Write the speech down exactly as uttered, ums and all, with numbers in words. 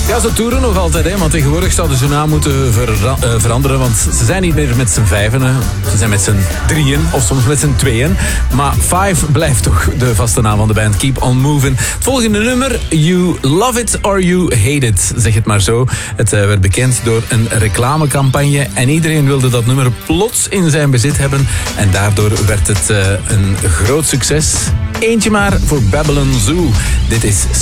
Ja, ze toeren nog altijd, hè, want tegenwoordig zouden ze hun naam moeten vera- uh, veranderen, want ze zijn niet meer met z'n vijven, hè. Ze zijn met z'n drieën, of soms met z'n tweeën. Maar Five blijft toch de vaste naam van de band. Keep on moving. Het volgende nummer, You Love It or You Hate It, zeg het maar zo. Het uh, werd bekend door een reclamecampagne en iedereen wilde dat nummer plots in zijn bezit hebben. En daardoor werd het uh, een groot succes. Eentje maar voor Babylon Zoo. Dit is